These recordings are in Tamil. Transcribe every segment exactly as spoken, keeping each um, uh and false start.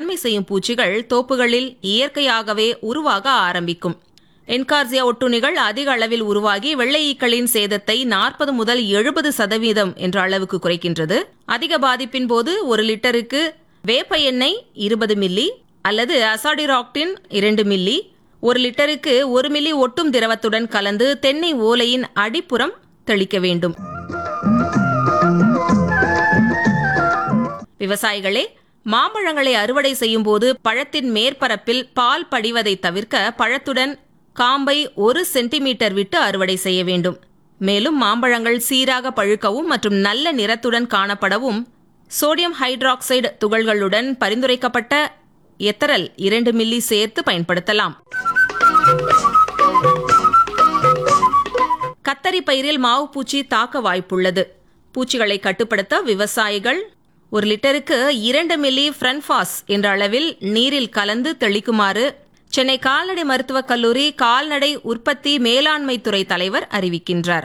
நன்மை செய்யும் பூச்சிகள் தோப்புகளில் இயற்கையாகவே உருவாக ஆரம்பிக்கும். என்கார்சியா ஒட்டுண்ணிகள் அதிக அளவில் உருவாகி வெள்ளை ஈக்களின் சேதத்தை நாற்பது முதல் எழுபது சதவீதம் என்ற அளவுக்கு குறைக்கின்றது. அதிக பாதிப்பின் போது ஒரு லிட்டருக்கு வேப்ப எண்ணெய் இருபது மில்லி அல்லது அசாடிராக்டின் இரண்டு மில்லி ஒரு லிட்டருக்கு ஒரு மில்லி ஒட்டும் திரவத்துடன் கலந்து தென்னை ஓலையின் அடிப்புறம் தெளிக்க வேண்டும். விவசாயிகளே, மாம்பழங்களை அறுவடை செய்யும் போது பழத்தின் மேற்பரப்பில் பால் படிவதை தவிர்க்க பழத்துடன் காம்பை ஒரு சென்டிமீட்டர் விட்டு அறுவடை செய்ய வேண்டும். மேலும் மாம்பழங்கள் சீராக பழுக்கவும் மற்றும் நல்ல நிறத்துடன் காணப்படவும் சோடியம் ஹைட்ராக்சைடு துகள்களுடன் பரிந்துரைக்கப்பட்ட எத்தரல் இரண்டு மில்லி சேர்த்து பயன்படுத்தலாம். கத்தரி பயிரில் மாவு பூச்சி தாக்க வாய்ப்புள்ளது. பூச்சிகளை கட்டுப்படுத்த விவசாயிகள் ஒரு லிட்டருக்கு இரண்டு மில்லி ஃப்ரன்பாஸ் என்ற அளவில் நீரில் கலந்து தெளிக்குமாறு சென்னை கால்நடை மருத்துவக் கல்லூரி கால்நடை உற்பத்தி மேலாண்மை துறை தலைவர் அறிவிக்கின்றார்.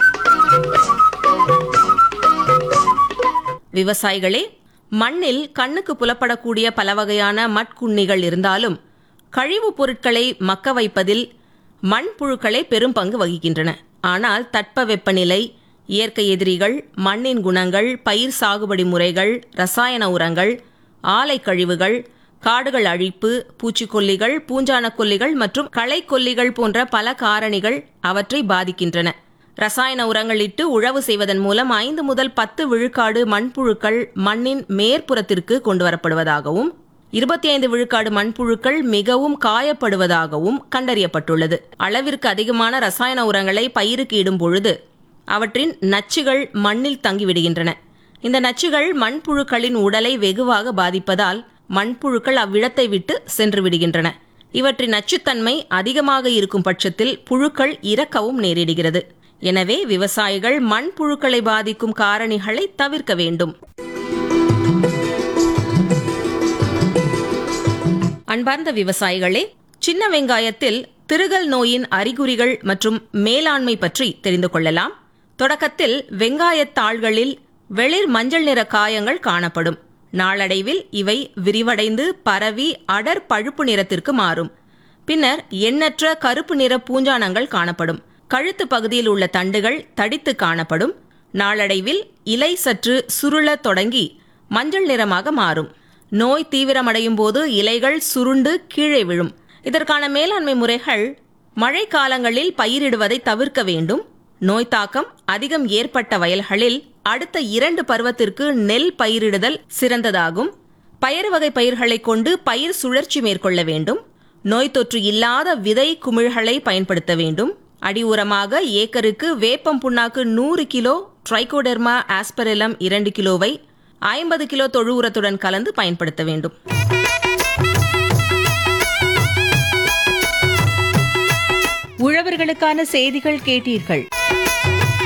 விவசாயிகளே, மண்ணில் கண்ணுக்கு புலப்படக்கூடிய பல வகையான மட்குண்ணிகள் இருந்தாலும் கழிவுப் பொருட்களை மக்க வைப்பதில் மண்புழுக்களே பெரும் பங்கு வகிக்கின்றன. ஆனால் தட்பவெப்பநிலை, இயற்கை எதிரிகள், மண்ணின் குணங்கள், பயிர் சாகுபடி முறைகள், ரசாயன உரங்கள், ஆலை கழிவுகள், காடுகள் அழிப்பு, பூச்சிக்கொல்லிகள், பூஞ்சான கொல்லிகள் மற்றும் களைக்கொல்லிகள் போன்ற பல காரணிகள் அவற்றை பாதிக்கின்றன. ரசாயன உரங்கள் இட்டு உழவு செய்வதன் மூலம் ஐந்து முதல் பத்து விழுக்காடு மண்புழுக்கள் மண்ணின் மேற்புறத்திற்கு கொண்டுவரப்படுவதாகவும் இருபத்தி ஐந்து விழுக்காடு மண்புழுக்கள் மிகவும் காயப்படுவதாகவும் கண்டறியப்பட்டுள்ளது. அளவிற்கு அதிகமான ரசாயன உரங்களை பயிருக்கு இடும் பொழுது அவற்றின் நச்சுகள் மண்ணில் தங்கிவிடுகின்றன. இந்த நச்சுகள் மண்புழுக்களின் உடலை வெகுவாக பாதிப்பதால் மண்புழுக்கள் அவ்விடத்தை விட்டு சென்று விடுகின்றன. இவற்றின் நச்சுத்தன்மை அதிகமாக இருக்கும் பட்சத்தில் புழுக்கள் இறக்கவும் நேரிடுகிறது. எனவே விவசாயிகள் மண்புழுக்களை பாதிக்கும் காரணிகளை தவிர்க்க வேண்டும். அன்பார்ந்த விவசாயிகளே, சின்ன வெங்காயத்தில் திருகல் நோயின் அறிகுறிகள் மற்றும் மேலாண்மை பற்றி தெரிந்து கொள்ளலாம். தொடக்கத்தில் வெங்காயத்தாள்களில் வெளிர் மஞ்சள் நிற காயங்கள் காணப்படும். நாளடைவில் இவை விரிவடைந்து பரவி அடர் பழுப்பு நிறத்திற்கு மாறும். பின்னர் எண்ணற்ற கருப்பு நிற பூஞ்சானங்கள் காணப்படும். கழுத்து பகுதியில் உள்ள தண்டுகள் தடித்து காணப்படும். நாளடைவில் இலை சற்று சுருள தொடங்கி மஞ்சள் நிறமாக மாறும். நோய் தீவிரமடையும் போது இலைகள் சுருண்டு கீழே விழும். இதற்கான மேலாண்மை முறைகள்: மழை காலங்களில் பயிரிடுவதை தவிர்க்க வேண்டும். நோய் தாக்கம் அதிகம் ஏற்பட்ட வயல்களில் அடுத்த இரண்டு பருவத்திற்கு நெல் பயிரிடுதல் சிறந்ததாகும். பயறு வகை பயிர்களை கொண்டு பயிர் சுழற்சி மேற்கொள்ள வேண்டும். நோய் தொற்று இல்லாத விதை குமிழ்களை பயன்படுத்த வேண்டும். அடி உரமாக ஏக்கருக்கு வேப்பம் புண்ணாக்கு நூறு கிலோ, ட்ரைகோடெர்மா ஆஸ்பரெலம் இரண்டு கிலோவை ஐம்பது கிலோ தொழு உரத்துடன் கலந்து பயன்படுத்த வேண்டும். உழவர்களுக்கான செய்திகள் கேட்டீர்கள்.